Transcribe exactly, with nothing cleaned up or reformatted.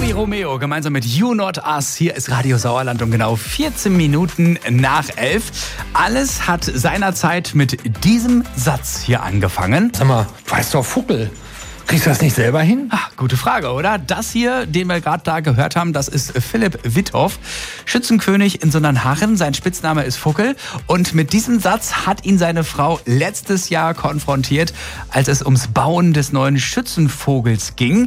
Gianni Romeo gemeinsam mit You Not Us. Hier ist Radio Sauerland um genau vierzehn Minuten nach elf. Alles hat seinerzeit mit diesem Satz hier angefangen. Sag mal, du heißt doch Vogel. Kriegst du das nicht selber hin? Ah, gute Frage, oder? Das hier, den wir gerade da gehört haben, das ist Philipp Withoff, Schützenkönig in Sondernhachen. Sein Spitzname ist Fuckel. Und mit diesem Satz hat ihn seine Frau letztes Jahr konfrontiert, als es ums Bauen des neuen Schützenvogels ging.